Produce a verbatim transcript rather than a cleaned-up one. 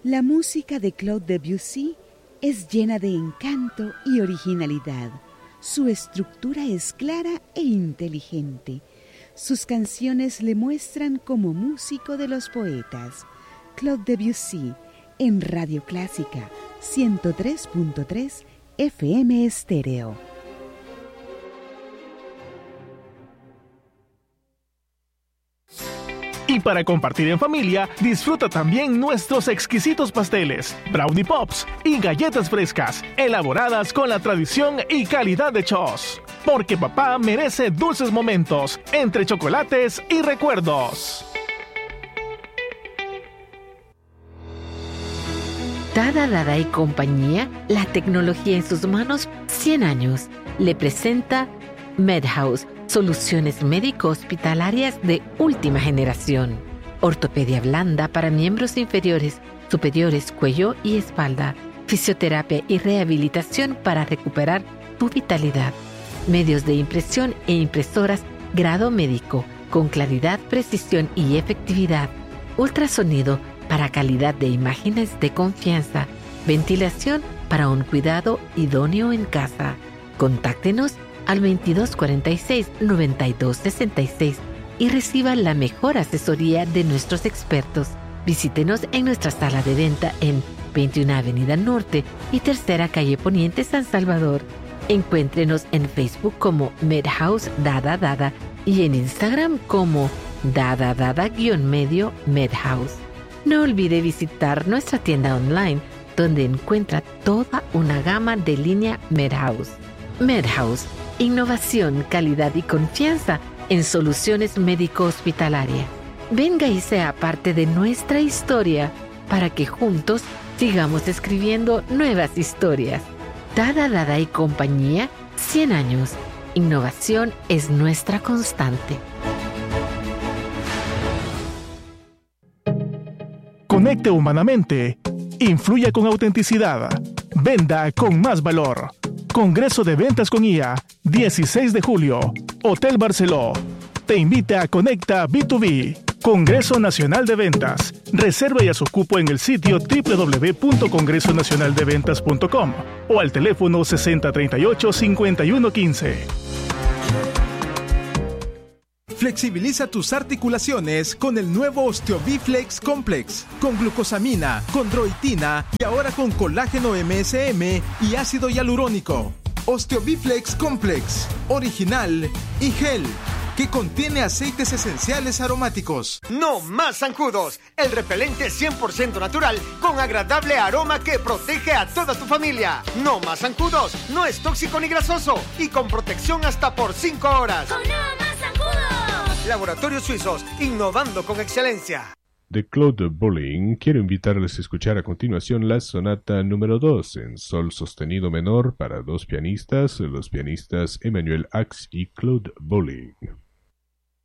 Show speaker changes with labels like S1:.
S1: La música de Claude Debussy es llena de encanto y originalidad. Su estructura es clara e inteligente. Sus canciones le muestran como músico de los poetas. Claude Debussy, en Radio Clásica, ciento tres punto tres F M Estéreo.
S2: Y para compartir en familia, disfruta también nuestros exquisitos pasteles, brownie pops y galletas frescas, elaboradas con la tradición y calidad de Chos. Porque papá merece dulces momentos, entre chocolates y recuerdos.
S3: Dada Dada y compañía, la tecnología en sus manos, cien años, le presenta MedHouse, soluciones médico-hospitalarias de última generación. Ortopedia blanda para miembros inferiores, superiores, cuello y espalda. Fisioterapia y rehabilitación para recuperar tu vitalidad. Medios de impresión e impresoras grado médico, con claridad, precisión y efectividad. Ultrasonido para calidad de imágenes de confianza. Ventilación para un cuidado idóneo en casa. Contáctenos al veintidós cuarenta y seis, noventa y dos sesenta y seis y reciba la mejor asesoría de nuestros expertos. Visítenos en nuestra sala de venta en veintiuna Avenida Norte y Tercera Calle Poniente, San Salvador. Encuéntrenos en Facebook como MedHouse Dada Dada y en Instagram como Dada Dada-medio MedHouse. No olvide visitar nuestra tienda online, donde encuentra toda una gama de línea MedHouse. MedHouse, innovación, calidad y confianza en soluciones médico-hospitalarias. Venga y sea parte de nuestra historia para que juntos sigamos escribiendo nuevas historias. Dada Dada y compañía, cien años. Innovación es nuestra constante.
S2: Conecte humanamente. Influya con autenticidad. Venda con más valor. Congreso de Ventas con I A, dieciséis de julio. Hotel Barceló. Te invita a Conecta B dos B. Congreso Nacional de Ventas. Reserve ya su cupo en el sitio doble u doble u doble u punto congreso nacional de ventas punto com o al teléfono sesenta treinta y ocho, cincuenta y uno quince.
S4: Flexibiliza tus articulaciones con el nuevo OsteoBiflex Complex, con glucosamina, chondroitina y ahora con colágeno M S M y ácido hialurónico. OsteoBiflex Complex, original y gel, que contiene aceites esenciales aromáticos.
S5: No más zancudos, el repelente cien por ciento natural con agradable aroma que protege a toda tu familia. No más zancudos, no es tóxico ni grasoso y con protección hasta por cinco horas.
S6: ¡Con no más zancudos!
S5: Laboratorios Suizos, innovando con excelencia.
S7: De Claude Bolling, quiero invitarles a escuchar a continuación la sonata número dos en sol sostenido menor para dos pianistas, los pianistas Emmanuel Ax y Claude Bolling.